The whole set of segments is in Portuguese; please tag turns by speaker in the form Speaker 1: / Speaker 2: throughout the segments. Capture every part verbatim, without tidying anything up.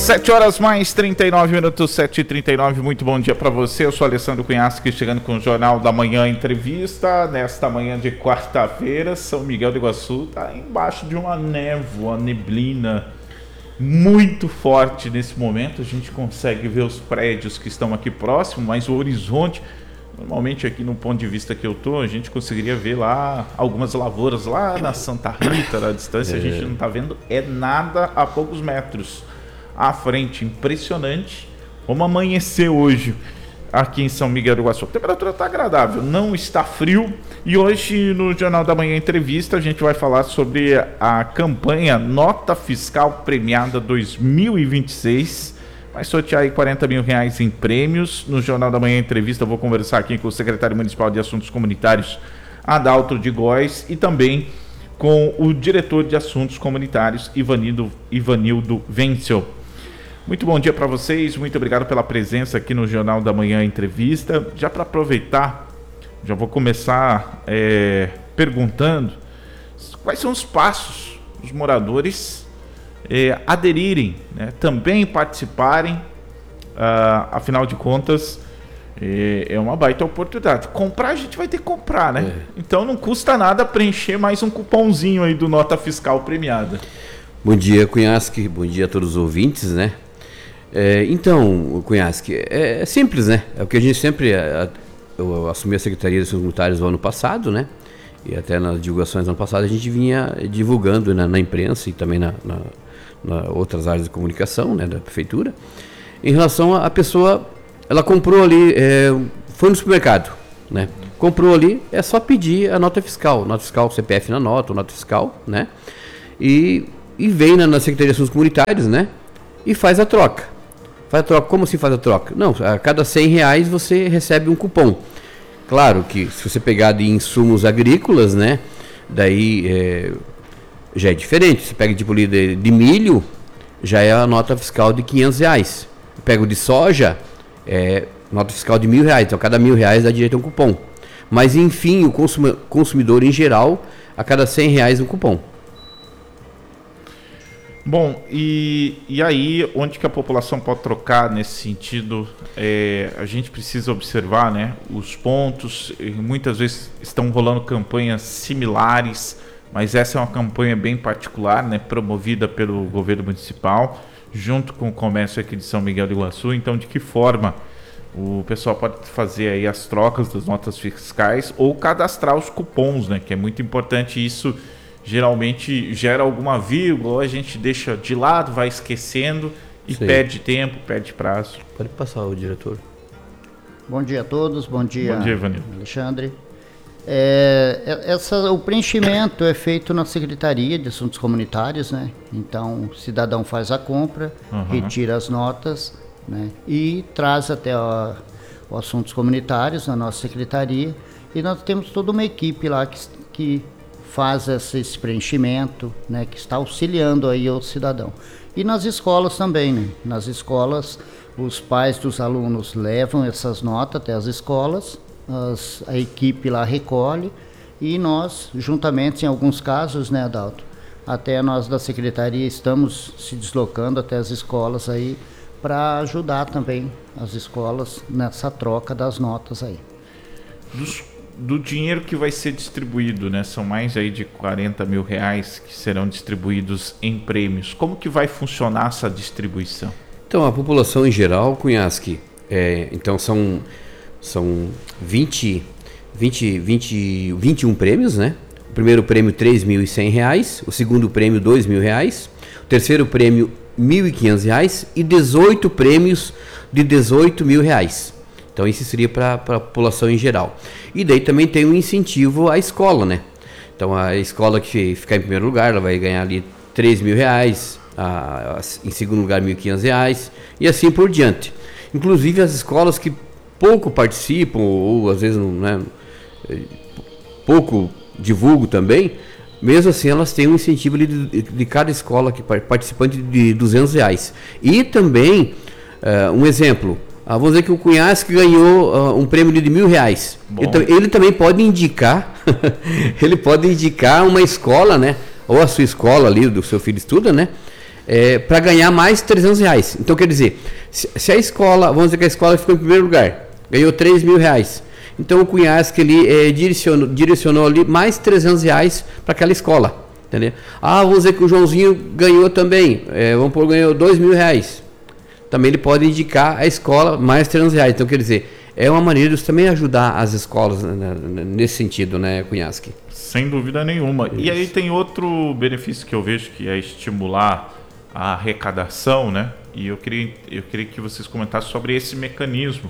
Speaker 1: sete horas mais trinta e nove minutos, sete e trinta e nove, muito bom dia para você. Eu sou Alessandro Cunhasque, chegando com o Jornal da Manhã Entrevista. Nesta manhã de quarta-feira, São Miguel do Iguaçu está embaixo de uma névoa, neblina muito forte nesse momento. A gente consegue ver os prédios que estão aqui próximos, mas o horizonte, normalmente aqui no ponto de vista que eu tô, a gente conseguiria ver lá algumas lavouras lá na Santa Rita, da distância, é. A gente não está vendo é nada a poucos metros à frente. Impressionante. Vamos amanhecer hoje aqui em São Miguel do Iguaçu. A temperatura está agradável, não está frio. E hoje no Jornal da Manhã Entrevista a gente vai falar sobre a campanha Nota Fiscal Premiada dois mil e vinte e seis. Vai sortear aí quarenta mil reais em prêmios. No Jornal da Manhã Entrevista eu vou conversar aqui com o secretário municipal de Assuntos Comunitários, Adalto de Góes, e também com o diretor de Assuntos Comunitários, Ivanildo, Ivanildo Wenzel. Muito bom dia para vocês, muito obrigado pela presença aqui no Jornal da Manhã Entrevista. Já para aproveitar, já vou começar é, perguntando quais são os passos dos moradores é, aderirem, né, também participarem, ah, afinal de contas é, é uma baita oportunidade. Comprar a gente vai ter que comprar, né? É. Então não custa nada preencher mais um cupomzinho aí do Nota Fiscal Premiada.
Speaker 2: Bom dia, Cunhasque, bom dia a todos os ouvintes, né? É, então, Cunhasque, é, é simples, né? É o que a gente sempre... A, eu assumi a Secretaria de Assuntos Comunitários no ano passado, né? E até nas divulgações do ano passado a gente vinha divulgando, né, na imprensa e também na, na, na outras áreas de comunicação, né, da Prefeitura. Em relação à pessoa, ela comprou ali, é, foi no supermercado, né? Comprou ali, é só pedir a nota fiscal, nota fiscal, C P F na nota, nota fiscal, né? E, e vem na, na Secretaria de Assuntos Comunitários, né? E faz a troca. Faz a troca. Como se faz a troca? Não, a cada cem reais você recebe um cupom. Claro que se você pegar de insumos agrícolas, né? Daí é, já é diferente. Se pega tipo ali de, de milho, já é a nota fiscal de quinhentos reais. Pego de soja, é nota fiscal de mil reais. Então cada mil reais dá direito a um cupom. Mas enfim, o consumidor em geral, a cada cem reais um cupom.
Speaker 1: Bom, e, e aí, onde que a população pode trocar nesse sentido? É, a gente precisa observar, né, os pontos. Muitas vezes estão rolando campanhas similares, mas essa é uma campanha bem particular, né, promovida pelo governo municipal, junto com o comércio aqui de São Miguel do Iguaçu. Então, de que forma o pessoal pode fazer aí as trocas das notas fiscais ou cadastrar os cupons, né, que é muito importante isso. Geralmente gera alguma vírgula, a gente deixa de lado, vai esquecendo e Sim. perde tempo, perde prazo.
Speaker 2: Pode passar o diretor.
Speaker 3: Bom dia a todos, bom dia,
Speaker 1: bom dia Ivanildo.
Speaker 3: Alexandre. É, essa, o preenchimento é feito na Secretaria de Assuntos Comunitários, né? Então o cidadão faz a compra, uhum. retira as notas, né? E traz até a, os Assuntos Comunitários na nossa secretaria, e nós temos toda uma equipe lá que, que faz esse preenchimento, né, que está auxiliando aí o cidadão. E nas escolas também, né? Nas escolas, os pais dos alunos levam essas notas até as escolas, as, a equipe lá recolhe, e nós, juntamente, em alguns casos, né, Adalto, até nós da secretaria estamos se deslocando até as escolas aí para ajudar também as escolas nessa troca das notas aí.
Speaker 1: Dos do dinheiro que vai ser distribuído, né? São mais aí de quarenta mil reais que serão distribuídos em prêmios. Como que vai funcionar essa distribuição?
Speaker 2: Então, a população em geral, Cunhasque, é, então são, são vinte, vinte, vinte, vinte e um prêmios, né? O primeiro prêmio três mil e cem reais, o segundo prêmio dois mil reais, o terceiro prêmio mil e quinhentos reais e dezoito prêmios de dezoito mil reais. Então, isso seria para a população em geral. E daí também tem um incentivo à escola, né? Então, a escola que ficar em primeiro lugar, ela vai ganhar ali três mil reais, a, a, em segundo lugar mil e quinhentos reais, e assim por diante. Inclusive, as escolas que pouco participam, ou, ou às vezes não, né, pouco divulgam também, mesmo assim elas têm um incentivo de, de, de cada escola que participante de duzentos reais. E também, uh, um exemplo... Ah, vamos dizer que o Cunhasque ganhou uh, um prêmio de mil reais. Ele, ele também pode indicar, ele pode indicar uma escola, né? Ou a sua escola ali, do seu filho estuda, né? é, para ganhar mais trezentos reais. Então, quer dizer, se, se a escola, vamos dizer que a escola ficou em primeiro lugar, ganhou três mil reais. Então, o Cunhasque ele é, direcionou, direcionou ali mais trezentos reais para aquela escola. Entendeu? Ah, vamos dizer que o Joãozinho ganhou também, é, vamos pôr, ganhou dois mil reais. Também ele pode indicar a escola mais trezentos reais. Então, quer dizer, é uma maneira de também ajudar as escolas, né, nesse sentido, né, Cunhasque?
Speaker 1: Sem dúvida nenhuma. Isso. E aí tem outro benefício que eu vejo, que é estimular a arrecadação, né? E eu queria, eu queria que vocês comentassem sobre esse mecanismo,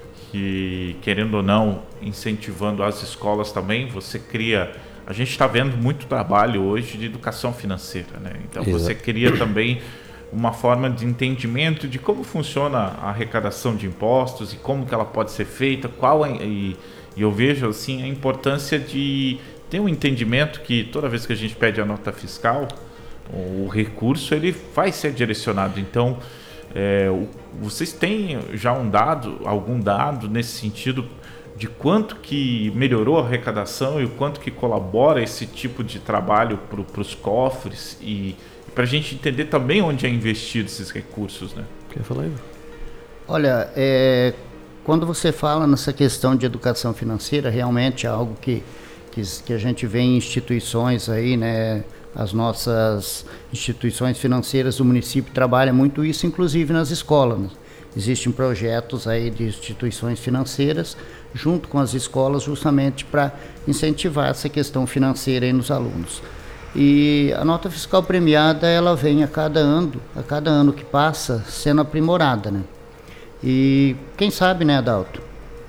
Speaker 1: que, querendo ou não, incentivando as escolas também, você cria... A gente está vendo muito trabalho hoje de educação financeira, né? Então, Exato. Você cria também uma forma de entendimento de como funciona a arrecadação de impostos e como que ela pode ser feita, qual é, e, e eu vejo assim a importância de ter um entendimento que toda vez que a gente pede a nota fiscal, o recurso ele vai ser direcionado. Então, é, o, vocês têm já um dado, algum dado nesse sentido de quanto que melhorou a arrecadação e o quanto que colabora esse tipo de trabalho para os cofres e para a gente entender também onde é investido esses recursos, né?
Speaker 2: Quer falar aí?
Speaker 3: Olha, é, quando você fala nessa questão de educação financeira, realmente é algo que, que, que a gente vê em instituições aí, né? As nossas instituições financeiras do município trabalham muito isso, inclusive nas escolas, né? Existem projetos aí de instituições financeiras junto com as escolas justamente para incentivar essa questão financeira aí nos alunos. E a nota fiscal premiada, ela vem a cada ano, a cada ano que passa, sendo aprimorada, né? E quem sabe, né, Adalto,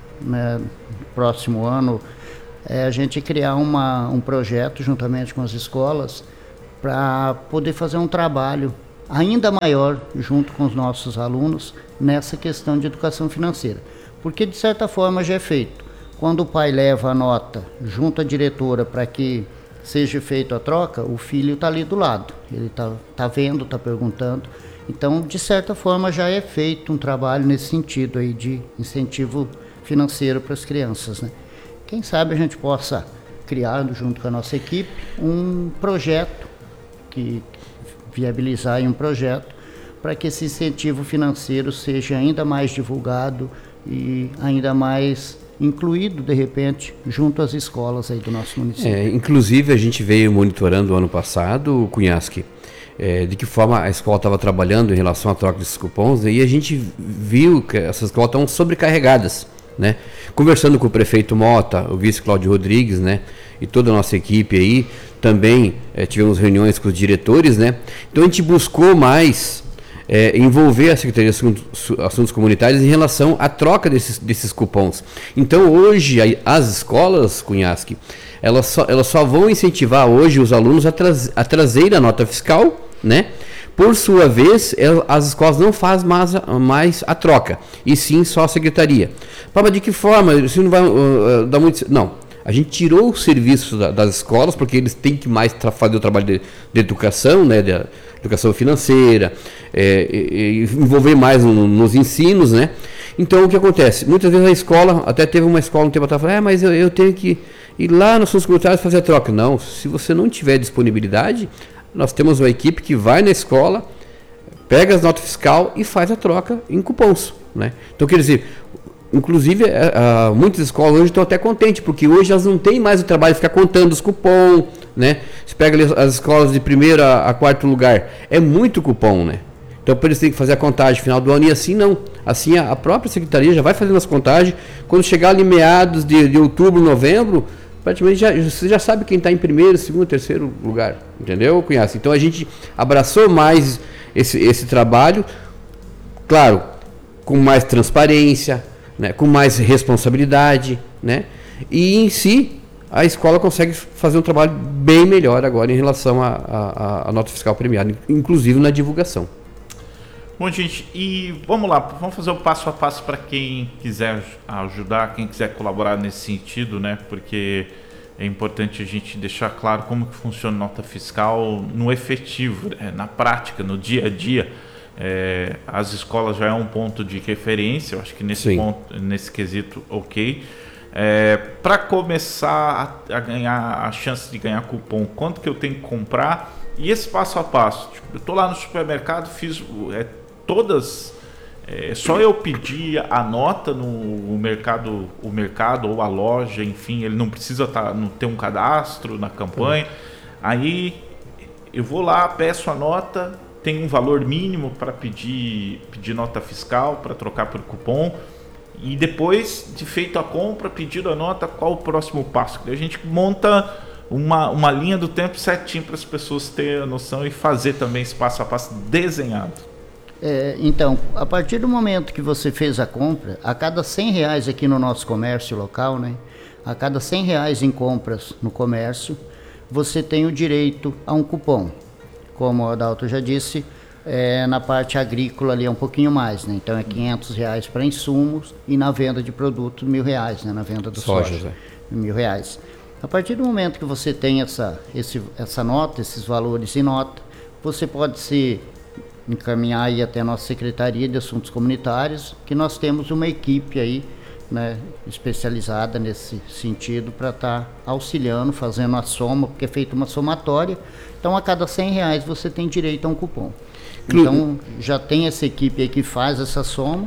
Speaker 3: né, próximo ano, é, a gente criar uma, um projeto juntamente com as escolas para poder fazer um trabalho ainda maior junto com os nossos alunos nessa questão de educação financeira. Porque, de certa forma, já é feito. Quando o pai leva a nota junto à diretora para que seja feita a troca, o filho está ali do lado. Ele está tá vendo, está perguntando. Então, de certa forma, já é feito um trabalho nesse sentido aí de incentivo financeiro para as crianças, né? Quem sabe a gente possa criar, junto com a nossa equipe, um projeto, que viabilizar um projeto para que esse incentivo financeiro seja ainda mais divulgado e ainda mais incluído, de repente, junto às escolas aí do nosso município.
Speaker 2: É, inclusive, a gente veio monitorando o ano passado, Cunhasque, é, de que forma a escola estava trabalhando em relação à troca desses cupons, e a gente viu que essas escolas estão sobrecarregadas, né? Conversando com o prefeito Mota, o vice Cláudio Rodrigues, né, e toda a nossa equipe aí, também é, tivemos reuniões com os diretores, né? Então a gente buscou mais é, envolver a Secretaria de Assuntos, Assuntos Comunitários em relação à troca desses, desses cupons. Então hoje a, as escolas, Cunhasque, elas só, elas só vão incentivar hoje os alunos a, traz, a trazer a nota fiscal, né? Por sua vez, as escolas não fazem mais, mais a troca, e sim só a secretaria. Mas de que forma? Isso não vai uh, dar muito... Não, a gente tirou o serviço da, das escolas, porque eles têm que mais tra- fazer o trabalho de, de educação, né, de educação financeira, é, e, e envolver mais no, nos ensinos, né? Então, o que acontece? Muitas vezes a escola, até teve uma escola um tempo atrás, falou, é, mas eu, eu tenho que ir lá nos assuntos comunitários fazer a troca. Não, se você não tiver disponibilidade... Nós temos uma equipe que vai na escola, pega as notas fiscal e faz a troca em cupons, né? Então, quer dizer, inclusive, uh, muitas escolas hoje estão até contentes, porque hoje elas não têm mais o trabalho de ficar contando os cupons, né? Você pega ali as escolas de primeiro a, a quarto lugar, é muito cupom, né? Então, por isso tem que fazer a contagem final do ano, e assim não. Assim, a, a própria secretaria já vai fazendo as contagens, quando chegar ali meados de, de outubro, novembro, praticamente já, você já sabe quem está em primeiro, segundo, terceiro lugar, entendeu, Cunhasque? Então a gente abraçou mais esse, esse trabalho, claro, com mais transparência, né, com mais responsabilidade, né, e em si a escola consegue fazer um trabalho bem melhor agora em relação à nota fiscal premiada, inclusive na divulgação.
Speaker 1: Bom, gente, e vamos lá, vamos fazer o passo a passo para quem quiser ajudar, quem quiser colaborar nesse sentido, né? Porque é importante a gente deixar claro como que funciona a nota fiscal no efetivo, né? Na prática, no dia a dia. É, as escolas já é um ponto de referência, eu acho que nesse, ponto, nesse quesito, ok. É, para começar a, a ganhar a chance de ganhar cupom, quanto que eu tenho que comprar E esse passo a passo, tipo, eu tô lá no supermercado, fiz é, todas, é só eu pedir a nota no mercado, o mercado ou a loja, enfim, ele não precisa tá, não ter um cadastro na campanha. Uhum. Aí eu vou lá, peço a nota, tem um valor mínimo para pedir, pedir nota fiscal, para trocar por cupom. E depois de feito a compra, pedido a nota, qual o próximo passo? A gente monta uma, uma linha do tempo certinho para as pessoas terem a noção e fazer também esse passo a passo desenhado.
Speaker 3: É, então, a partir do momento que você fez a compra, a cada cem reais aqui no nosso comércio local, né? A cada cem reais em compras no comércio, você tem o direito a um cupom. Como o Adalto já disse, É, na parte agrícola ali é um pouquinho mais, né? Então é quinhentos reais para insumos e na venda de produtos mil reais, né? Na venda do soja, soja é. mil reais. A partir do momento que você tem essa, esse, essa nota, esses valores em nota, você pode se encaminhar aí até a nossa Secretaria de Assuntos Comunitários, que nós temos uma equipe aí, né, especializada nesse sentido para estar tá auxiliando, fazendo a soma, porque é feita uma somatória. Então a cada cem reais você tem direito a um cupom. Então, já tem essa equipe aí que faz essa soma.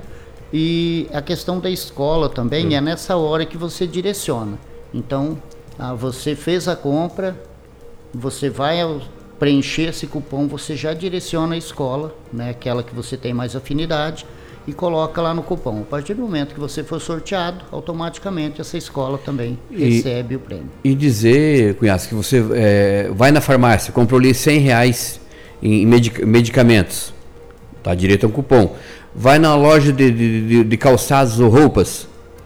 Speaker 3: E a questão da escola também hum. é nessa hora que você direciona. Então, ah, você fez a compra, você vai preencher esse cupom, você já direciona a escola, né, aquela que você tem mais afinidade, e coloca lá no cupom. A partir do momento que você for sorteado, automaticamente essa escola também e, recebe o prêmio.
Speaker 2: E dizer, Cunhaço, que você é, vai na farmácia, comprou ali cem reais em medic- medicamentos, tá direito a um cupom. Vai na loja de, de, de calçados ou roupas,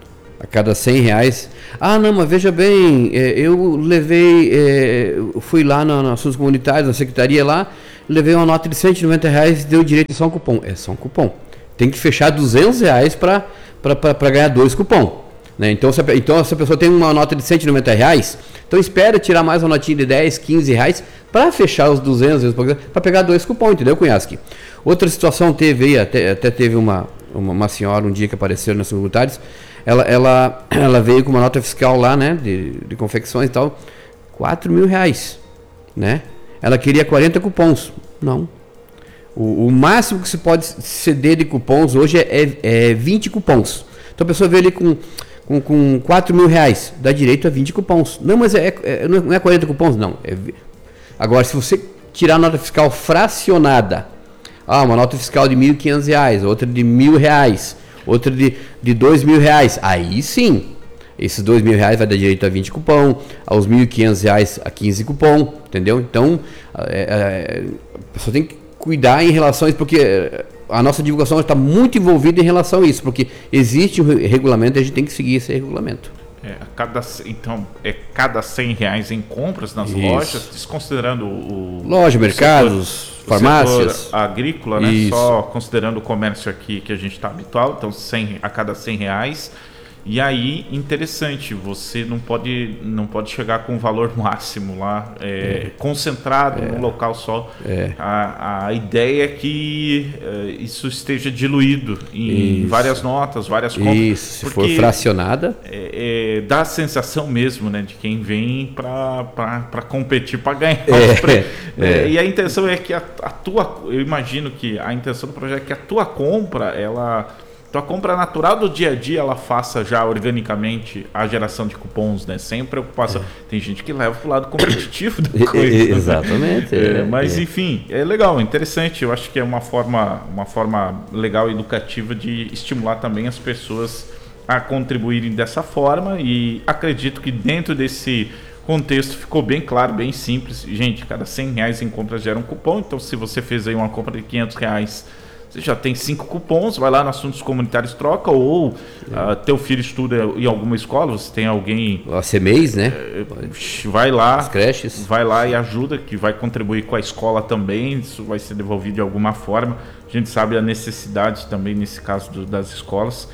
Speaker 2: a cada cem reais. Ah, não, mas veja bem, é, eu levei, é, fui lá na, na assuntos comunitários, na secretaria lá, levei uma nota de cento e noventa reais e deu direito a só um cupom. É só um cupom. Tem que fechar duzentos reais para ganhar dois cupom. Né? Então, se a, então, se a pessoa tem uma nota de cento e noventa reais, então espera tirar mais uma notinha de dez, quinze reais para fechar os duzentos, para pegar dois cupons, entendeu, Cunhasque? Outra situação teve aí, até, até teve uma, uma, uma senhora um dia que apareceu nas tributárias, ela, ela, ela veio com uma nota fiscal lá, né, de, de confecções e tal, quatro mil reais, né? Ela queria quarenta cupons, não. O, o máximo que se pode ceder de cupons hoje é, é, é vinte cupons. Então a pessoa veio ali com, com, com quatro mil reais, dá direito a vinte cupons. Não, mas é, é, não é quarenta cupons, não. É, agora, se você tirar a nota fiscal fracionada, ah, uma nota fiscal de mil e quinhentos reais, outra de mil reais, outra de, de dois mil reais, aí sim, esses dois mil reais vai dar direito a vinte cupom, aos mil e quinhentos reais a quinze cupom, entendeu? Então, é, é, a pessoa tem que cuidar em relação a isso, porque a nossa divulgação está muito envolvida em relação a isso, porque existe um regulamento e a gente tem que seguir esse regulamento.
Speaker 1: É, a cada, então, é cada cem reais em compras nas isso. lojas, desconsiderando o...
Speaker 2: Loja, o mercados, setor, farmácias.
Speaker 1: O setor agrícola, né? Isso. Só considerando o comércio aqui que a gente está habitual, então cem, a cada cem reais. E aí, interessante, você não pode, não pode chegar com um valor máximo lá, é, é. concentrado é. num local só. É. A, a ideia é que é, isso esteja diluído em isso. várias notas, várias compras.
Speaker 2: Isso, se for fracionada.
Speaker 1: É, é, dá a sensação mesmo, né, de quem vem para competir, para ganhar é. os prêmios. É. E a intenção é que a, a tua, eu imagino que a intenção do projeto é que a tua compra, ela... Então a compra natural do dia a dia ela faça já organicamente a geração de cupons, né? Sem preocupação. É. Tem gente que leva pro lado competitivo da coisa.
Speaker 2: Exatamente.
Speaker 1: É, mas é. enfim, é legal, interessante. Eu acho que é uma forma, uma forma legal e educativa de estimular também as pessoas a contribuírem dessa forma. E acredito que dentro desse contexto ficou bem claro, bem simples. Gente, cada cem reais em compras gera um cupom. Então se você fez aí uma compra de quinhentos reais, você já tem cinco cupons, vai lá no Assuntos Comunitários, troca, ou é. uh, teu filho estuda em alguma escola, você tem alguém...
Speaker 2: A CEMEIS, né?
Speaker 1: Uh, vai lá,
Speaker 2: as creches.
Speaker 1: Vai lá e ajuda, que vai contribuir com a escola também, isso vai ser devolvido de alguma forma. A gente sabe a necessidade também, nesse caso do, das escolas.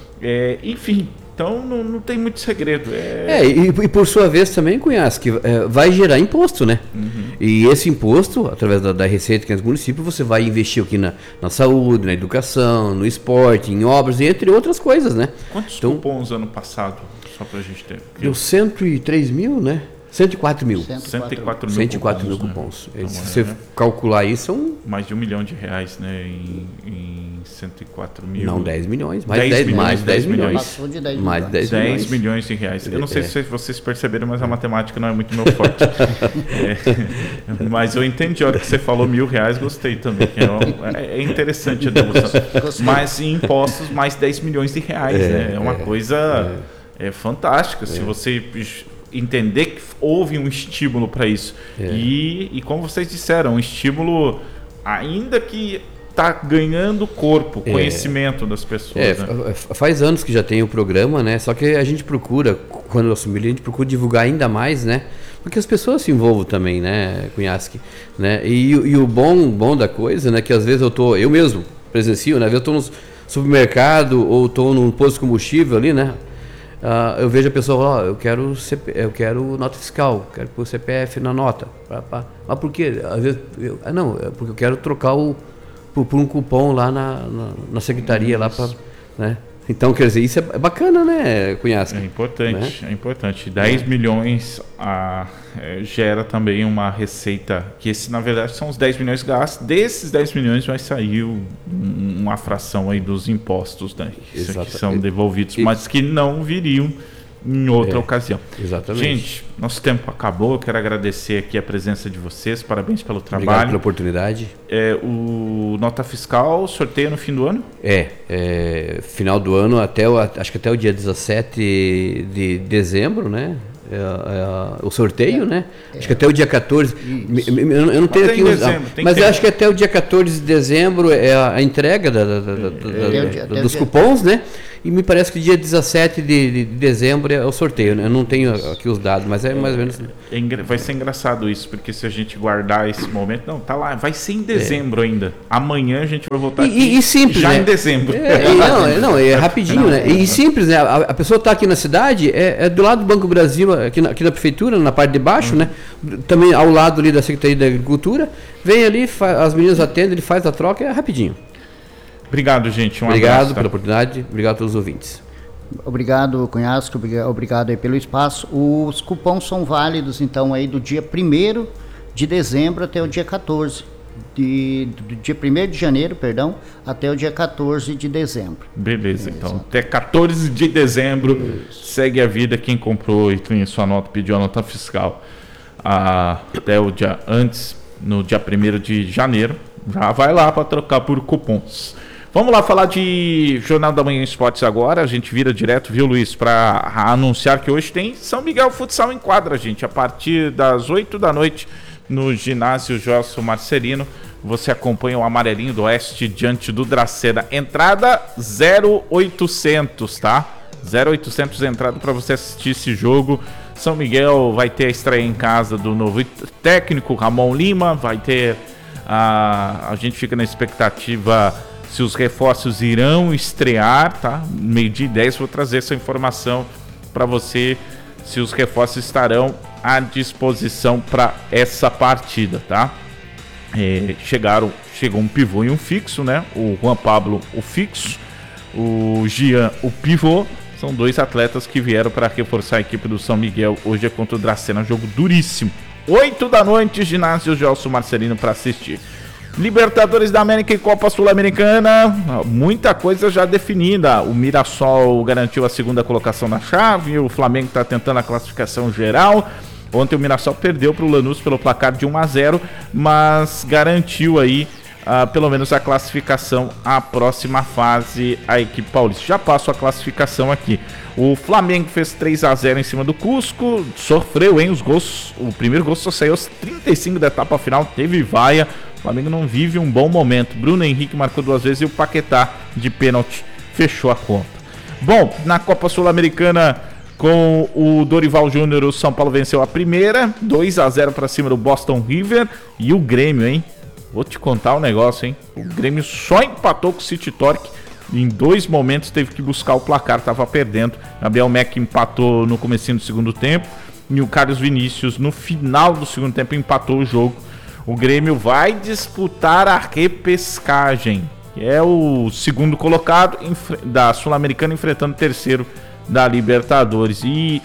Speaker 1: É, enfim... Então não, não tem muito segredo.
Speaker 2: É, é e, e por sua vez também, Cunhasque, que é, vai gerar imposto, né? Uhum. E esse imposto, através da, da receita que é do município, você vai investir aqui na, na saúde, na educação, no esporte, em obras, entre outras coisas, né?
Speaker 1: Quantos então, cupons ano passado, só pra gente ter?
Speaker 2: Deu cento e três mil, né? cento e quatro mil.
Speaker 1: cento e quatro mil,
Speaker 2: cento e quatro
Speaker 1: cupons,
Speaker 2: mil
Speaker 1: né?
Speaker 2: cupons.
Speaker 1: Então,
Speaker 2: Se
Speaker 1: é,
Speaker 2: você calcular isso, são...
Speaker 1: mais de um milhão de reais, né? Em, em cento e quatro mil.
Speaker 2: Não, dez milhões. Mais
Speaker 1: dez
Speaker 2: dez,
Speaker 1: milhões,
Speaker 2: mais dez milhões.
Speaker 3: Passou de dez
Speaker 2: Mais
Speaker 3: milhões.
Speaker 2: dez
Speaker 1: dez
Speaker 2: milhões.
Speaker 1: milhões de reais. Eu não sei
Speaker 2: É.
Speaker 1: se vocês perceberam, mas a matemática não é muito meu forte. É, mas eu entendi a hora que você falou mil reais, gostei também. Que é, um- é interessante a devolução.
Speaker 3: Gostei.
Speaker 1: Mas em impostos, mais dez milhões de reais.
Speaker 2: É,
Speaker 1: né? É uma
Speaker 2: é,
Speaker 1: coisa é. fantástica. Se você entender que houve um estímulo para isso.
Speaker 2: É.
Speaker 1: E, e como vocês disseram, um estímulo ainda que está ganhando corpo,
Speaker 2: É.
Speaker 1: conhecimento das pessoas.
Speaker 2: É,
Speaker 1: né?
Speaker 2: fa- faz anos que já tem o programa, né? Só que a gente procura, quando eu assumi, a gente procura divulgar ainda mais, né? Porque as pessoas se envolvam também, né, Cunhasque, né? E, e o bom, bom da coisa, né, que às vezes eu tô, eu mesmo presencio, né? Às vezes eu tô no supermercado ou tô num posto de combustível ali, né? Ah, eu vejo a pessoa, ó, eu quero C P, eu quero nota fiscal, quero pôr C P F na nota. Pá, pá. Mas por quê? Às vezes, eu, ah, não, é porque eu quero trocar o por, por um cupom lá na, na, na secretaria lá para, né? Então, quer dizer, isso é bacana, né, Cunhasque?
Speaker 1: É importante, é importante. dez milhões ah, é, gera também uma receita, que esse, na verdade, são os dez milhões gastos. Desses dez milhões vai sair um- uma fração aí dos impostos, né? Que
Speaker 2: Exato.
Speaker 1: são devolvidos,
Speaker 2: E-
Speaker 1: mas que não viriam em outra
Speaker 2: É,
Speaker 1: ocasião.
Speaker 2: Exatamente.
Speaker 1: Gente, nosso tempo acabou. Eu quero agradecer aqui a presença de vocês. Parabéns pelo
Speaker 2: Obrigado
Speaker 1: trabalho.
Speaker 2: pela oportunidade.
Speaker 1: É, o Nota Fiscal sorteio no fim do ano?
Speaker 2: É, é, final do ano, até o, acho que até o dia dezessete de dezembro, né? É, é, o sorteio, né? Acho que até o dia quatorze. Me- me- Eu, eu não tenho
Speaker 1: tem
Speaker 2: aqui os.
Speaker 1: dezembro, tem
Speaker 2: Mas eu
Speaker 1: tempo.
Speaker 2: acho que até o dia quatorze de dezembro é a, a entrega da- da- da- da- da-
Speaker 3: Até o dia- até o
Speaker 2: dos
Speaker 3: dia-
Speaker 2: cupons, né? E me parece que dia dezessete de, de dezembro é o sorteio, né? Eu não tenho aqui os dados, mas é mais ou menos.
Speaker 1: É engra- Vai ser engraçado isso, porque se a gente guardar esse momento, não, tá lá, vai ser em dezembro ainda. Amanhã a gente vai voltar
Speaker 2: E-
Speaker 1: aqui
Speaker 2: e- e simples,
Speaker 1: já
Speaker 2: né?
Speaker 1: em dezembro.
Speaker 2: É, e não, é, não, é rapidinho, né? E simples, né? A, a pessoa está aqui na cidade, é, é do lado do Banco Brasil, aqui na, aqui na prefeitura, na parte de baixo, né? Também ao lado ali da Secretaria da Agricultura. Vem ali, fa- as meninas atendem, ele faz a troca, é rapidinho.
Speaker 1: Obrigado, gente. Um
Speaker 2: Obrigado
Speaker 1: abraço, tá?
Speaker 2: pela oportunidade, obrigado a todos os ouvintes.
Speaker 3: Obrigado, Cunhasque, obriga- obrigado aí pelo espaço. Os cupons são válidos, então, aí do dia primeiro de dezembro até o dia quatorze. De, do dia primeiro de janeiro, perdão, até o dia quatorze de dezembro.
Speaker 1: Beleza, então. Até quatorze de dezembro, segue a vida. Quem comprou e tem sua nota, pediu a nota fiscal ah, até o dia antes, no dia primeiro de janeiro, já vai lá para trocar por cupons. Vamos lá falar de Jornal da Manhã Esportes agora. A gente vira direto, viu, Luiz, para anunciar que hoje tem São Miguel Futsal em quadra, gente. A partir das oito da noite, no ginásio Joelson Marcelino, você acompanha o Amarelinho do Oeste diante do Dracena. Entrada zero oitocentos, tá? zero oitocentos entrada para você assistir esse jogo. São Miguel vai ter a estreia em casa do novo técnico Ramon Lima. Vai ter a, a gente fica na expectativa se os reforços irão estrear, tá? Meio-dia e dez, vou trazer essa informação para você, se os reforços estarão à disposição para essa partida, tá? É, chegaram, chegou um pivô e um fixo, né? O Juan Pablo, o fixo, o Gian, o pivô. São dois atletas que vieram para reforçar a equipe do São Miguel. Hoje é contra o Dracena, jogo duríssimo. oito da noite, ginásio Gelson Marcelino para assistir. Libertadores da América e Copa Sul-Americana, muita coisa já definida. O Mirassol garantiu a segunda colocação na chave, o Flamengo está tentando a classificação geral. Ontem o Mirassol perdeu para o Lanús pelo placar de um a zero, mas garantiu aí uh, pelo menos a classificação à próxima fase, a equipe paulista. Já passo a classificação aqui. O Flamengo fez três a zero em cima do Cusco, sofreu, hein, os gols. O primeiro gol só saiu aos trinta e cinco da etapa final, teve vaia. O Flamengo não vive um bom momento. Bruno Henrique marcou duas vezes e o Paquetá de pênalti fechou a conta. Bom, na Copa Sul-Americana, com o Dorival Júnior, o São Paulo venceu a primeira, dois a zero para cima do Boston River. E o Grêmio, hein? Vou te contar um negócio, hein? O Grêmio só empatou com o City Torque. Em dois momentos teve que buscar o placar, estava perdendo. Gabriel Mack empatou no comecinho do segundo tempo. E o Carlos Vinícius, no final do segundo tempo, empatou o jogo. O Grêmio vai disputar a repescagem, que é o segundo colocado da Sul-Americana enfrentando o terceiro da Libertadores. E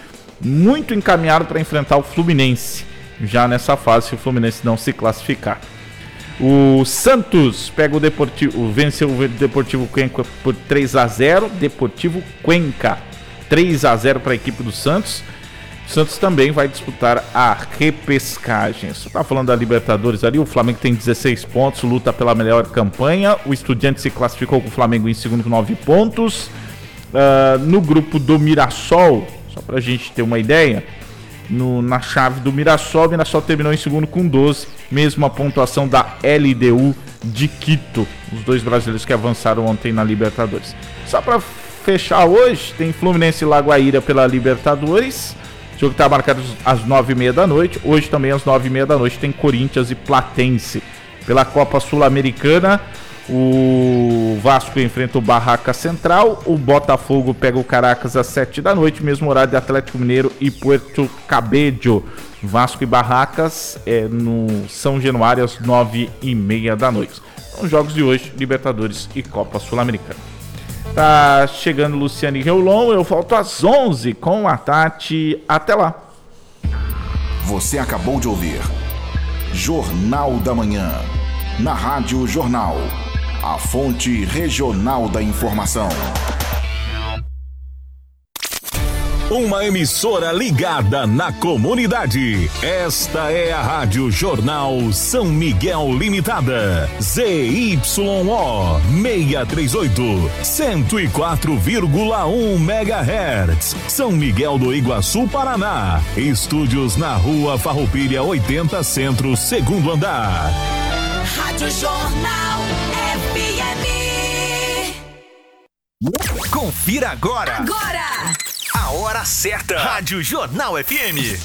Speaker 1: muito encaminhado para enfrentar o Fluminense, já nessa fase, se o Fluminense não se classificar. O Santos pega o Deportivo, venceu o Deportivo Cuenca por três a zero, Deportivo Cuenca, três a zero para a equipe do Santos. O Santos também vai disputar a repescagem. Você está falando da Libertadores ali, o Flamengo tem dezesseis pontos, luta pela melhor campanha. O Estudiantes se classificou com o Flamengo em segundo com nove pontos. Uh, no grupo do Mirassol, só para a gente ter uma ideia, no, na chave do Mirassol, o Mirassol terminou em segundo com doze, mesma pontuação da L D U de Quito, os dois brasileiros que avançaram ontem na Libertadores. Só para fechar hoje, tem Fluminense e Lagoaíra pela Libertadores. O jogo está marcado às nove e meia da noite. Hoje também às nove e meia da noite tem Corinthians e Platense. Pela Copa Sul-Americana, o Vasco enfrenta o Barraca Central. O Botafogo pega o Caracas às sete da noite. Mesmo horário de Atlético Mineiro e Puerto Cabello. Vasco e Barracas é no São Januário às nove e meia da noite. São os jogos de hoje, Libertadores e Copa Sul-Americana. Tá chegando Luciane Reulon, eu volto às onze com a Tati. Até lá.
Speaker 4: Você acabou de ouvir Jornal da Manhã, na Rádio Jornal, a fonte regional da informação.
Speaker 5: Uma emissora ligada na comunidade. Esta é a Rádio Jornal São Miguel Limitada. Z Y O seiscentos e trinta e oito, cento e quatro vírgula um megahertz. São Miguel do Iguaçu, Paraná. Estúdios na Rua Farroupilha oitenta, Centro, segundo andar.
Speaker 6: Rádio Jornal F M.
Speaker 7: Confira agora.
Speaker 6: Agora!
Speaker 7: A hora certa. Rádio Jornal F M.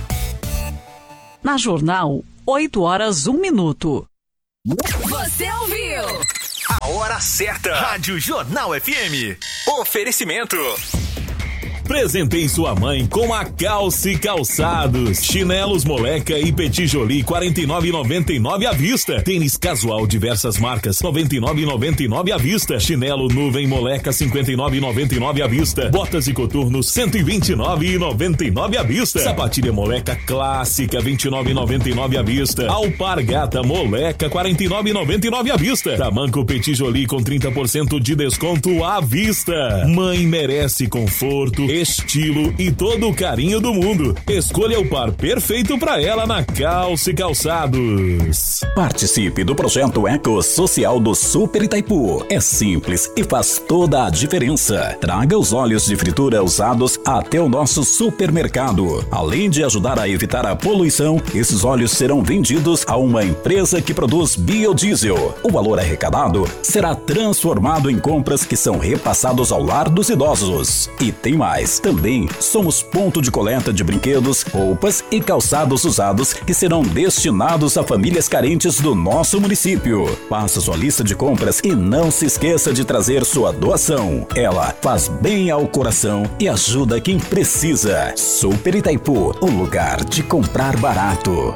Speaker 8: Na Jornal, oito horas, um minuto.
Speaker 6: Você ouviu?
Speaker 7: A hora certa. Rádio Jornal F M. Oferecimento.
Speaker 5: Presentei sua mãe com a Calce Calçados. Chinelos Moleca e Petit Jolie, quarenta e nove reais e noventa e nove centavos à vista. Tênis casual diversas marcas, noventa e nove reais e noventa e nove centavos à vista. Chinelo Nuvem Moleca, cinquenta e nove reais e noventa e nove centavos à vista. Botas e coturnos, cento e vinte e nove reais e noventa e nove centavos à vista. Sapatilha Moleca Clássica, vinte e nove reais e noventa e nove centavos à vista. Alpargata Moleca, quarenta e nove reais e noventa e nove centavos à vista. Tamanco Petit Jolie com trinta por cento de desconto à vista. Mãe merece conforto, estilo e todo o carinho do mundo. Escolha o par perfeito para ela na Calce Calçados.
Speaker 9: Participe do projeto Eco Social do Super Itaipu. É simples e faz toda a diferença. Traga os óleos de fritura usados até o nosso supermercado. Além de ajudar a evitar a poluição, esses óleos serão vendidos a uma empresa que produz biodiesel. O valor arrecadado será transformado em compras que são repassados ao lar dos idosos. E tem mais. Também somos ponto de coleta de brinquedos, roupas e calçados usados que serão destinados a famílias carentes do nosso município. Faça sua lista de compras e não se esqueça de trazer sua doação. Ela faz bem ao coração e ajuda quem precisa. Super Itaipu, o lugar de comprar barato.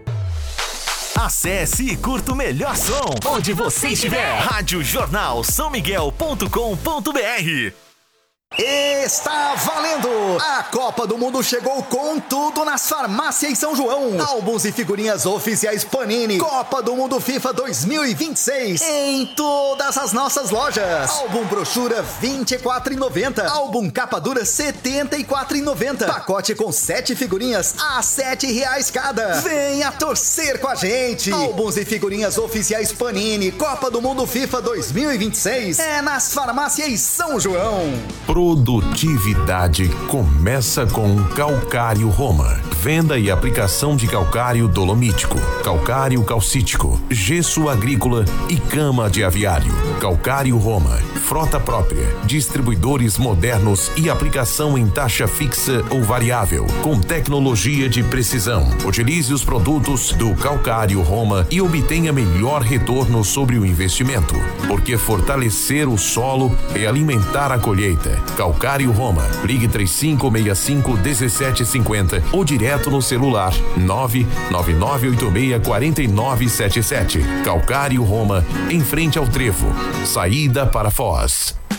Speaker 7: Acesse e curta o melhor som onde você estiver. Rádio Jornal São Miguel ponto com ponto B R.
Speaker 10: Está valendo! A Copa do Mundo chegou com tudo nas farmácias São João. Álbuns e figurinhas oficiais Panini. Copa do Mundo FIFA dois mil e vinte e seis em todas as nossas lojas. Álbum brochura vinte e quatro reais e noventa centavos. Álbum capa dura setenta e quatro reais e noventa centavos. Pacote com sete figurinhas a sete reais cada. Venha torcer com a gente! Álbuns e figurinhas oficiais Panini. Copa do Mundo FIFA dois mil e vinte e seis é nas farmácias São João.
Speaker 11: Produtividade começa com Calcário Roma. Venda e aplicação de calcário dolomítico, calcário calcítico, gesso agrícola e cama de aviário. Calcário Roma. Frota própria, distribuidores modernos e aplicação em taxa fixa ou variável, com tecnologia de precisão. Utilize os produtos do Calcário Roma e obtenha melhor retorno sobre o investimento, porque fortalecer o solo é alimentar a colheita. Calcário Roma. Ligue três cinco seis cinco um sete cinco zero ou direto no celular nove nove nove oito seis quatro nove sete sete. Calcário Roma, em frente ao Trevo. Saída para Foz.